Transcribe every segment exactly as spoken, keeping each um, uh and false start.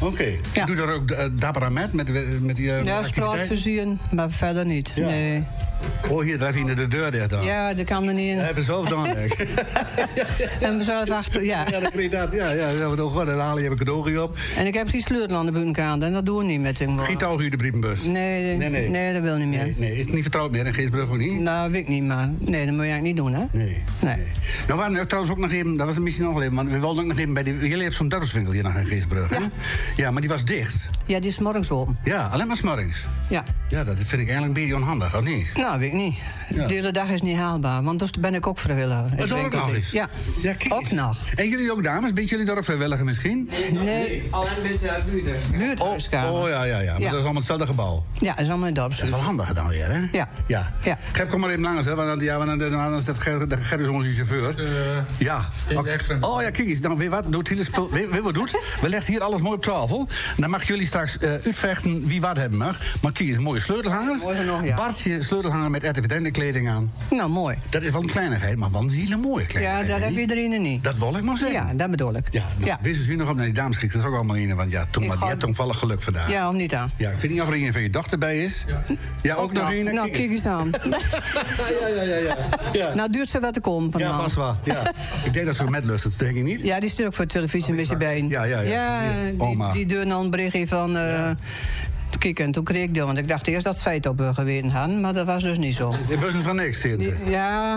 Oké. Okay. Ja. Doe je daar ook uh, dapper aan met, met, met die uh, ja, activiteiten? sportversieren, maar verder niet. Ja. Nee. Oh, hier drijf je naar de deur dicht dan. Ja, dat kan er niet in. Even zo dan, denk ik. En we zullen achter, ja. Ja, dat klinkt dat. Ja, ja, ja, dan haal je een cadeautje op. En ik heb geen sleutel aan de buitenkant en dat doen we niet met hem. Geen touwhuur de brievenbus? Nee, nee, nee. Nee, dat wil niet meer. Nee, nee. Is het niet vertrouwd meer in Geesbrug of niet? Nou, weet ik niet, maar nee, dat moet je eigenlijk niet doen, hè? Nee. Nee. nee. Nou, waren we trouwens ook nog even, dat was misschien nog wel even, want we wilden ook nog even bij die, jullie hebben zo'n dorpswinkel hier nog in Geesbrug, hè? Ja. Ja, maar die was dicht. Ja, die is 's morgens open. Ja, alleen maar 's morgens. Ja. Ja, dat vind ik eigenlijk een beetje onhandig, of niet? Nou, weet ik niet. Ja. De hele dag is niet haalbaar, want dus ben ik ook vrijwilliger. Dat ook nog eens? Ja, ja ook nog. En jullie ook, dames? Ben jullie daar ook vrijwilliger misschien? Nee. nee. Alleen met de buurters. Buurthuiskamer. Oh, oh ja, ja, ja. Maar ja. Dat is allemaal hetzelfde gebouw. Ja, dat is allemaal in het dorp. Dat is wel handig dan weer, hè? Ja. Ja. ja. Gep, kom maar even langs, hè? Want ja, want dan is dat Ger is onze chauffeur. Uh, ja. Oh ja, kijk eens. Dan weer wat doet hij spul. Weet wat doet? We leggen hier alles mooi op tafel. Dan mag jullie straks uh, uitvechten wie wat hebben mag. Maar kijk eens, mooie sleutelhangers. Mooi genoeg, ja. Bartje sleutelhanger met R T V kleding aan. Nou, mooi. Dat is wel een kleinigheid, maar wel een hele mooie kleinigheid. Ja, dat heeft iedereen niet. Dat wil ik maar zeggen. Ja, dat bedoel ik. Ja, nou, ja. wisten ze nog op naar die dames gekeken? Dat is ook allemaal in. Want ja, toen maar die hebt toevallig geluk vandaag. Ja, om niet aan. Ja, ik weet niet of er een van je dochter bij is. Ja, ja ook, ook nog een. Nou, kijk eens aan. ja, ja, ja, ja, ja. Nou, duurt ze wat te komen van Ja, vast wel. Ja. Ik denk dat ze met lust, dat denk je niet? Ja, die stuurt ook voor de televisie een beetje bij. Ja, ja, ja. Ja, die, die deur dan een berichtje van... Uh, ja. Kijk, en toen kreeg ik dat, want ik dacht eerst dat zij het op uh, geweten hadden, maar dat was dus niet zo. Je bussen van niks, zit ze? Ja,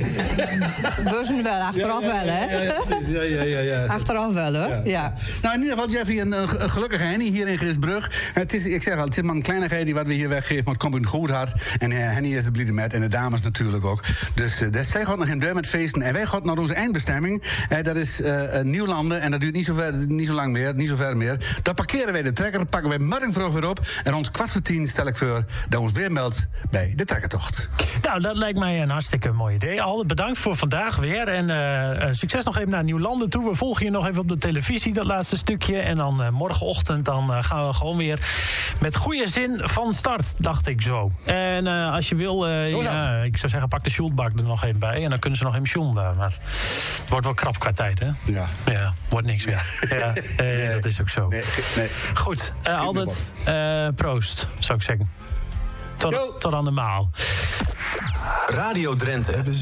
bussen wel, achteraf ja, ja, wel, hè? Ja, ja, ja, ja, ja. Achteraf wel, hè? Ja. Ja. Nou, in ieder geval, Jeffy, een, een gelukkige Henny hier in Geesbrug. Het is, ik zeg al, het is maar een kleinigheid die wat we hier weggeven, maar het komt in goed hart. En uh, Henny is de bliede met, en de dames natuurlijk ook. Dus uh, zij gaat nog in deur met feesten. En wij gaan naar onze eindbestemming. Uh, dat is uh, Nieuwlanden, en dat duurt niet zo, ver, niet zo lang meer, niet zo ver meer. Daar parkeren wij de trekker, dat pakken wij morgen vroeg weer op. En rond kwart voor tien stel ik voor dat ons weer meldt bij de trekkertocht. Nou, dat lijkt mij een hartstikke mooi idee. Al bedankt voor vandaag weer. En uh, succes nog even naar Nieuwlanden toe. We volgen je nog even op de televisie, dat laatste stukje. En dan uh, morgenochtend dan, uh, gaan we gewoon weer met goede zin van start, dacht ik zo. En uh, als je wil, uh, ja, ik zou zeggen, pak de Schultbak er nog even bij. En dan kunnen ze nog even sjonden. Maar het wordt wel krap qua tijd, hè? Ja. Ja, wordt niks meer. Ja, ja uh, nee, dat is ook zo. Nee, nee. Goed, uh, altijd uh, proost, zou ik zeggen. Tot, tot aan de maal. Radio Drenthe